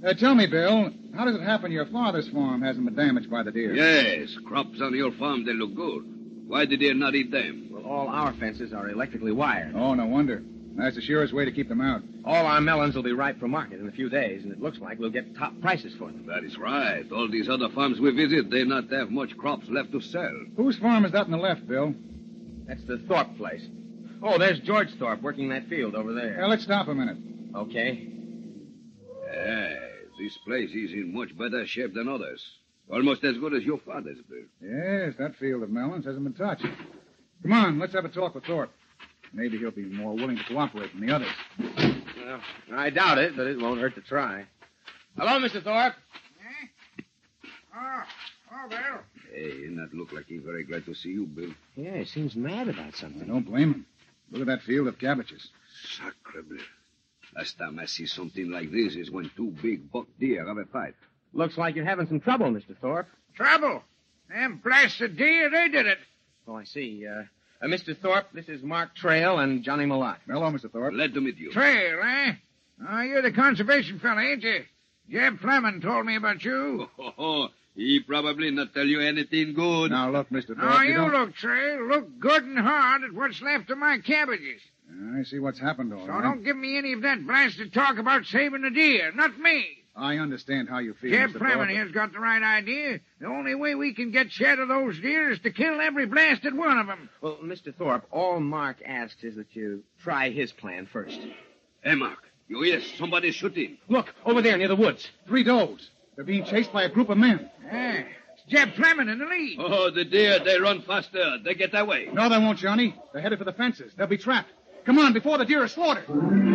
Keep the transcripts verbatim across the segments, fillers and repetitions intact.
Uh, tell me, Bill, how does it happen your father's farm hasn't been damaged by the deer? Yes, crops on your farm, they look good. Why did they not eat them? Well, all our fences are electrically wired. Oh, no wonder. That's the surest way to keep them out. All our melons will be ripe for market in a few days, and it looks like we'll get top prices for them. That is right. All these other farms we visit, they not have much crops left to sell. Whose farm is that on the left, Bill? That's the Thorpe place. Oh, there's George Thorpe working that field over there. Well, let's stop a minute. Okay. Yeah, this place is in much better shape than others. Almost as good as your father's, Bill. Yes, that field of melons hasn't been touched. Come on, let's have a talk with Thorpe. Maybe he'll be more willing to cooperate than the others. Well, I doubt it, but it won't hurt to try. Hello, Mister Thorpe. Eh? Oh, oh, Bill. Hey, he not look like he's very glad to see you, Bill. Yeah, he seems mad about something. I don't blame him. Look at that field of cabbages. Sacre bleu. Last time I see something like this is when two big buck deer have a fight. Looks like you're having some trouble, Mister Thorpe. Trouble. Them blasted deer, they did it. Oh, I see. Uh, uh, Mister Thorpe, this is Mark Trail and Johnny Malott. Hello, Mister Thorpe. Glad to meet you. Trail, eh? Oh, you're the conservation fella, ain't you? Jeb Fleming told me about you. Oh, oh, he probably not tell you anything good. Now, look, Mister Thorpe. Oh, you you don't... look, Trail. Look good and hard at what's left of my cabbages. I see what's happened, all So right. don't give me any of that blasted talk about saving the deer. Not me. I understand how you feel, Jeb Mister Fleming Thorpe. here's got the right idea. The only way we can get shed of those deer is to kill every blasted one of them. Well, Mister Thorpe, all Mark asks is that you try his plan first. Hey, Mark, you hear somebody shooting? Look, over there near the woods. Three does. They're being chased by a group of men. Yeah, it's Jeb Fleming in the lead. Oh, the deer, they run faster. They get away. No, they won't, Johnny. They're headed for the fences. They'll be trapped. Come on, before the deer are slaughtered.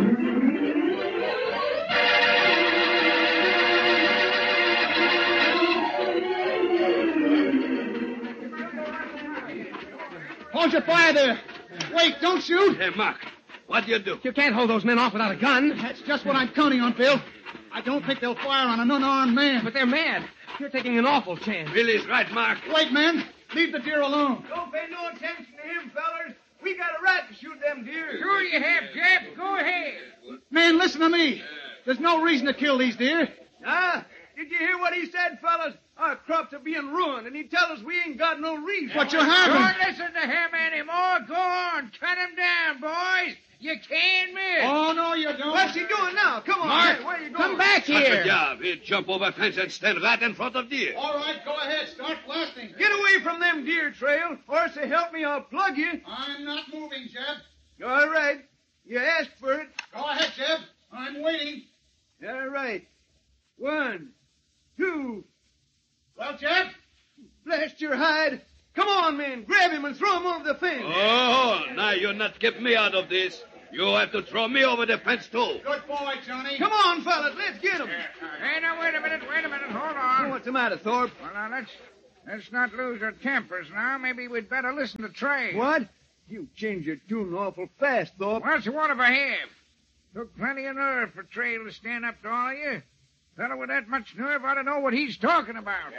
Hold your fire there. Wait, don't shoot. Hey, Mark, what do you do? You can't hold those men off without a gun. That's just what I'm counting on, Bill. I don't think they'll fire on an unarmed man. But they're mad. You're taking an awful chance. Billy's right, Mark. Wait, man. Leave the deer alone. Don't pay no attention to him, fellers. We got a right to shoot them deer. Sure you have, Jeb. Go ahead. Man, listen to me. There's no reason to kill these deer. Huh? Did you hear what he said, fellas? Our crops are being ruined, and he tells us we ain't got no reason. What you having? Don't listen to him anymore. Go on. Cut him down, boys. You can't miss. Oh, no, you don't. What's he doing now? Come on, Mark, man. Where you going? Come back Good here. job. He'll jump over fence and stand right in front of deer. All right, go ahead. Start blasting. Get away from them deer, Trail, or so help me, I'll plug you. I'm not moving, Jeb. All right. You asked for it. Go ahead, Jeb. I'm waiting. All right. One, two. Well, Jeb? Blast your hide. Come on, man. Grab him and throw him over the fence. Oh, now you're not get me out of this. You have to throw me over the fence, too. Good boy, Johnny. Come on, fellas. Let's get him. Hey, now, wait a minute. Wait a minute. Hold Oh, on. what's the matter, Thorpe? Well, now, let's, let's not lose our tempers now. Maybe we'd better listen to Trey. What? You changed your tune awful fast, Thorpe. What's the one if I have? Took plenty of nerve for Trail to stand up to all of you. Fellow with that much nerve ought to know what he's talking about.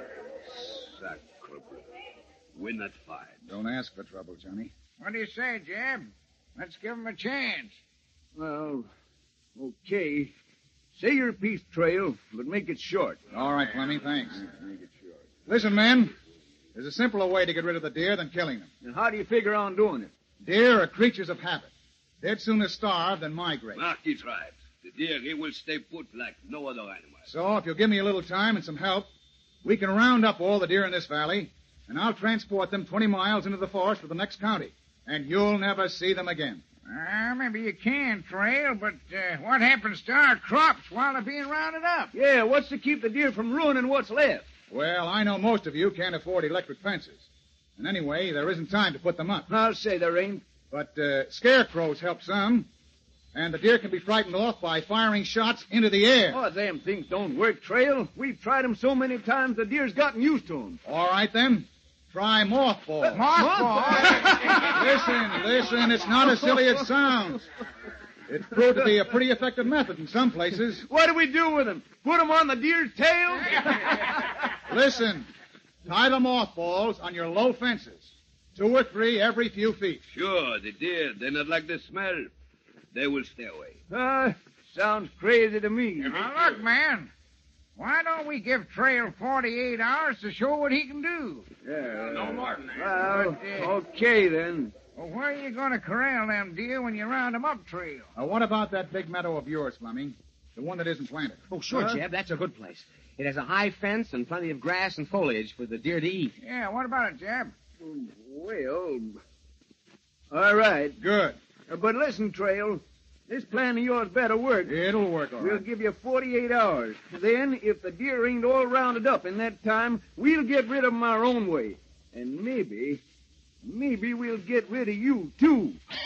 Sacre bleu. We're not fired. Don't ask for trouble, Johnny. What do you say, Jeb? Let's give him a chance. Well, okay. Say your piece, Trail, but make it short. All right, Fleming, thanks. Make it short. Listen, men. There's a simpler way to get rid of the deer than killing them. And how do you figure on doing it? Deer are creatures of habit. They'd sooner starve than migrate. Mark is right. The deer, he will stay put like no other animal. So, if you'll give me a little time and some help, we can round up all the deer in this valley, and I'll transport them twenty miles into the forest for the next county, and you'll never see them again. Uh, maybe you can, Trail, but uh, what happens to our crops while they're being rounded up? Yeah, what's to keep the deer from ruining what's left? Well, I know most of you can't afford electric fences. And anyway, there isn't time to put them up. I'll say there ain't. But uh, scarecrows help some, and the deer can be frightened off by firing shots into the air. Oh, them things don't work, Trail. We've tried them so many times the deer's gotten used to them. All right, then. Try mothballs. Mothballs? Listen, listen, it's not as silly as it sounds. It's proved to be a pretty effective method in some places. What do we do with them? Put them on the deer's tail? Listen, tie the mothballs on your low fences. Two or three every few feet. Sure, the deer, they not like the smell. They will stay away. Uh, Sounds crazy to me. Now, look, man. Why don't we give Trail forty-eight hours to show what he can do? Yeah. No more than that. Well, okay then. Well, where are you going to corral them deer when you round them up, Trail? Uh, what about that big meadow of yours, Fleming? The one that isn't planted. Oh, sure, Huh? Jeb. That's a good place. It has a high fence and plenty of grass and foliage for the deer to eat. Yeah, what about it, Jeb? Well, all right. Good. Uh, but listen, Trail. This plan of yours better work. It'll work all We'll right. give you forty-eight hours. Then, if the deer ain't all rounded up in that time, we'll get rid of them our own way. And maybe, maybe we'll get rid of you, too.